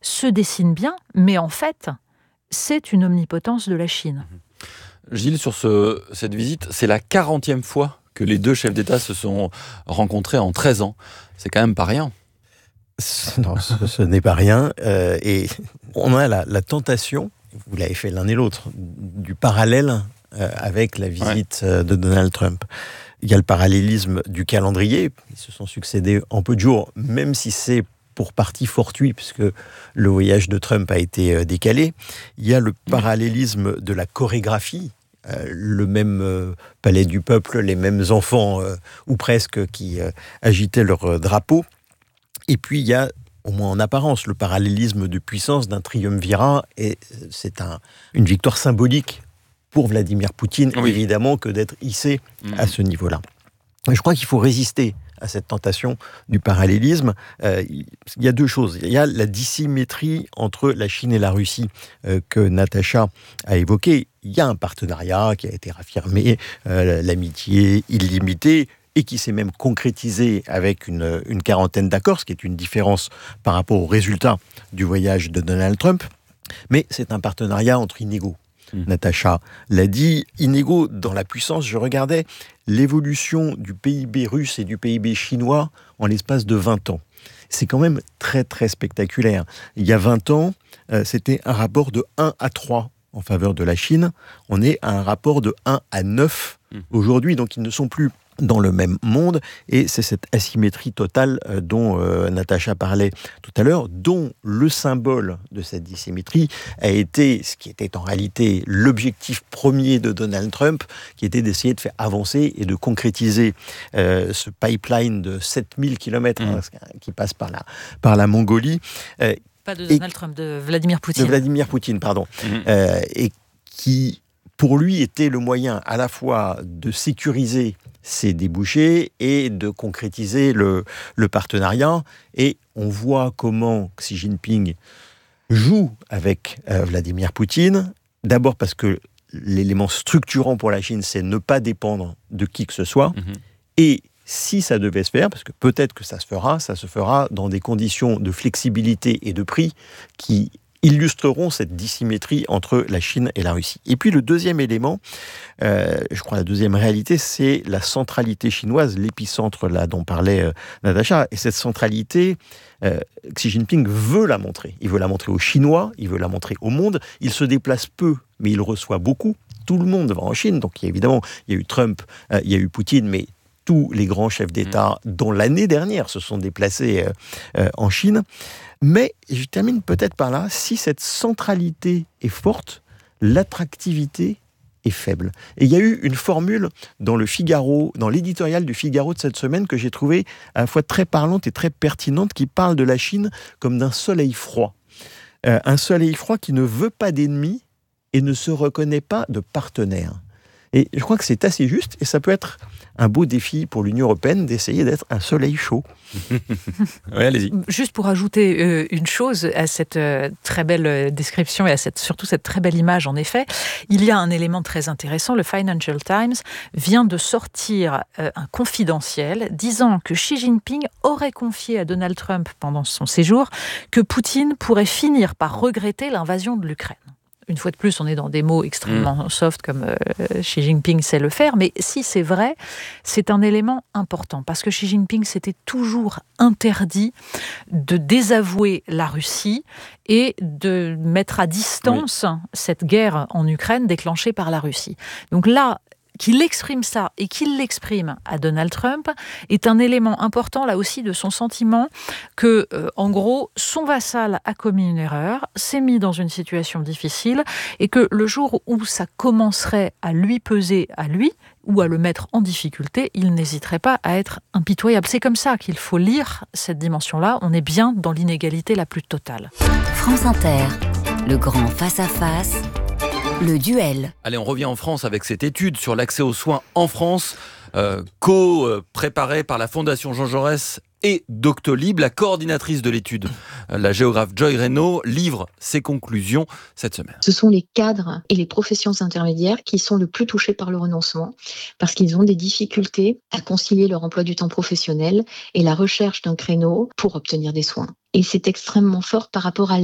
se dessine bien, mais en fait, c'est une omnipotence de la Chine. Gilles, sur cette visite, c'est la 40e fois que les deux chefs d'État se sont rencontrés en 13 ans. C'est quand même pas rien. Non, ce n'est pas rien. Et on a la tentation, vous l'avez fait l'un et l'autre, du parallèle avec la visite de Donald Trump. Il y a le parallélisme du calendrier. Ils se sont succédés en peu de jours, même si c'est pour partie fortuit, puisque le voyage de Trump a été décalé. Il y a le parallélisme de la chorégraphie. Le même palais du peuple, les mêmes enfants, ou presque, qui agitaient leur drapeau. Et puis il y a, au moins en apparence, le parallélisme de puissance d'un triumvirat, et c'est une victoire symbolique pour Vladimir Poutine, évidemment, que d'être hissé à ce niveau-là. Je crois qu'il faut résister à cette tentation du parallélisme. Il y a deux choses. Il y a la dissymétrie entre la Chine et la Russie que Natacha a évoquée. Il y a un partenariat qui a été raffirmé, l'amitié illimitée, et qui s'est même concrétisé avec une quarantaine d'accords, ce qui est une différence par rapport au résultat du voyage de Donald Trump. Mais c'est un partenariat entre inégaux. Natacha l'a dit, inégaux dans la puissance. Je regardais l'évolution du PIB russe et du PIB chinois en l'espace de 20 ans. C'est quand même très, très spectaculaire. Il y a 20 ans, c'était un rapport de 1 à 3 en faveur de la Chine. On est à un rapport de 1 à 9 aujourd'hui, donc ils ne sont plus dans le même monde, et c'est cette asymétrie totale dont Natacha parlait tout à l'heure, dont le symbole de cette dissymétrie a été ce qui était en réalité l'objectif premier de Donald Trump, qui était d'essayer de faire avancer et de concrétiser ce pipeline de 7000 km qui passe par la Mongolie. Pas de Donald Trump, de Vladimir Poutine. De Vladimir Poutine, pardon. Et qui, pour lui, était le moyen à la fois de sécuriser ses débouchés et de concrétiser le partenariat. Et on voit comment Xi Jinping joue avec Vladimir Poutine. D'abord parce que l'élément structurant pour la Chine, c'est ne pas dépendre de qui que ce soit. Et si ça devait se faire, parce que peut-être que ça se fera dans des conditions de flexibilité et de prix qui illustreront cette dissymétrie entre la Chine et la Russie. Et puis le deuxième élément, je crois la deuxième réalité, c'est la centralité chinoise, l'épicentre là dont parlait Natacha. Et cette centralité, Xi Jinping veut la montrer. Il veut la montrer aux Chinois, il veut la montrer au monde. Il se déplace peu, mais il reçoit beaucoup. Tout le monde va en Chine. Donc évidemment, il y a eu Trump, il y a eu Poutine, mais tous les grands chefs d'État, dont l'année dernière, se sont déplacés en Chine. Mais je termine peut-être par là, si cette centralité est forte, l'attractivité est faible. Et il y a eu une formule dans le Figaro, dans l'éditorial du Figaro de cette semaine, que j'ai trouvée à la fois très parlante et très pertinente, qui parle de la Chine comme d'un soleil froid. Un soleil froid qui ne veut pas d'ennemis et ne se reconnaît pas de partenaires. Et je crois que c'est assez juste, et ça peut être un beau défi pour l'Union européenne d'essayer d'être un soleil chaud. Oui, allez-y. Juste pour ajouter une chose à cette très belle description et à surtout cette très belle image, en effet, il y a un élément très intéressant. Le Financial Times vient de sortir un confidentiel disant que Xi Jinping aurait confié à Donald Trump pendant son séjour que Poutine pourrait finir par regretter l'invasion de l'Ukraine. Une fois de plus, on est dans des mots extrêmement soft comme Xi Jinping sait le faire, mais si c'est vrai, c'est un élément important parce que Xi Jinping s'était toujours interdit de désavouer la Russie et de mettre à distance cette guerre en Ukraine déclenchée par la Russie. Donc là, qu'il exprime ça et qu'il l'exprime à Donald Trump est un élément important là aussi de son sentiment que, en gros, son vassal a commis une erreur, s'est mis dans une situation difficile et que le jour où ça commencerait à lui peser à lui ou à le mettre en difficulté, il n'hésiterait pas à être impitoyable. C'est comme ça qu'il faut lire cette dimension-là. On est bien dans l'inégalité la plus totale. France Inter, le grand face-à-face. Le duel. Allez, on revient en France avec cette étude sur l'accès aux soins en France, co-préparée par la Fondation Jean Jaurès et Doctolib. La coordinatrice de l'étude, la géographe Joy Reynaud, livre ses conclusions cette semaine. Ce sont les cadres et les professions intermédiaires qui sont le plus touchés par le renoncement parce qu'ils ont des difficultés à concilier leur emploi du temps professionnel et la recherche d'un créneau pour obtenir des soins. Et c'est extrêmement fort par rapport à